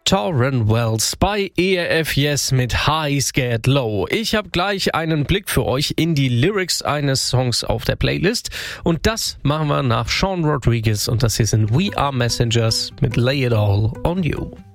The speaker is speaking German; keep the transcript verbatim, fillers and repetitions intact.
Torren Wells bei E R F Yes mit High Scared Low. Ich habe gleich einen Blick für euch in die Lyrics eines Songs auf der Playlist und das machen wir nach Sean Rodriguez und das hier sind We Are Messengers mit Lay It All On You.